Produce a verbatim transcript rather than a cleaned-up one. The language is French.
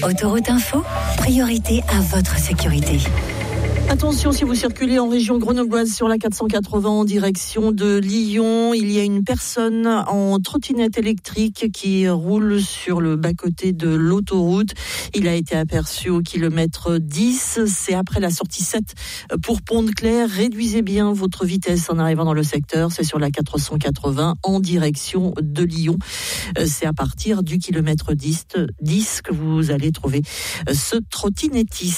Autoroute Info, priorité à votre sécurité. Attention, si vous circulez en région grenobloise sur la quatre cent quatre-vingts en direction de Lyon, il y a une personne en trottinette électrique qui roule sur le bas-côté de l'autoroute. Il a été aperçu au kilomètre dix, c'est après la sortie sept pour Pont-de-Clair. Réduisez bien votre vitesse en arrivant dans le secteur, c'est sur la quatre cent quatre-vingts en direction de Lyon. C'est à partir du kilomètre dix que vous allez trouver ce trottinettiste.